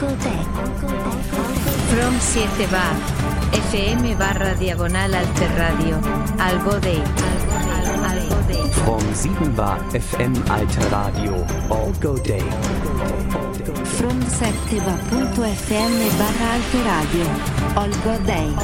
From 7 bar FM/diagonal Alterradio Algo Day. From 7 bar FM Alterradio Algo Day. From 7va.fm/Alterradio Algo Day.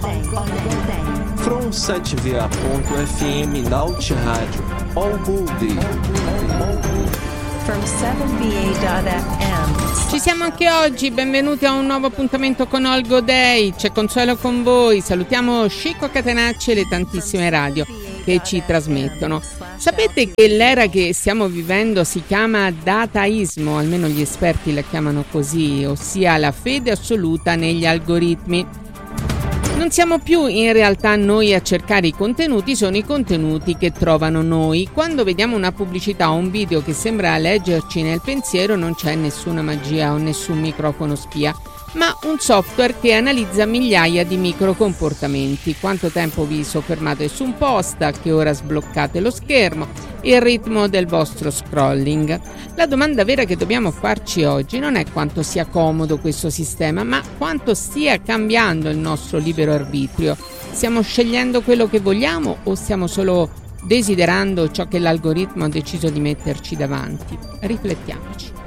From 7va.fm Naut Rádio Algo Day. From 7va.fm. Ci siamo anche oggi, benvenuti a un nuovo appuntamento con Algo Day. C'è Consuelo con voi, salutiamo Scicco Catenacci e le tantissime radio che ci trasmettono. Sapete che l'era che stiamo vivendo si chiama dataismo, almeno gli esperti la chiamano così, ossia la fede assoluta negli algoritmi. Non siamo più in realtà noi a cercare i contenuti, sono i contenuti che trovano noi. Quando vediamo una pubblicità o un video che sembra leggerci nel pensiero, non c'è nessuna magia o nessun microfono spia, ma un software che analizza migliaia di microcomportamenti. Quanto tempo vi soffermate su un post, a che ora sbloccate lo schermo, il ritmo del vostro scrolling. La domanda vera che dobbiamo farci oggi non è quanto sia comodo questo sistema, ma quanto stia cambiando il nostro libero arbitrio. Stiamo scegliendo quello che vogliamo o stiamo solo desiderando ciò che l'algoritmo ha deciso di metterci davanti? Riflettiamoci.